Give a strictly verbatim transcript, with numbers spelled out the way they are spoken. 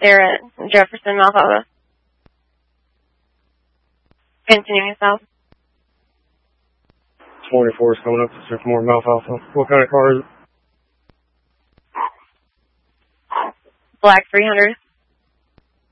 They're at Jefferson, Malfalfa. Continuing south. twenty-four is coming up to Sycamore, Malfalfa. What kind of car is it? Black three hundred.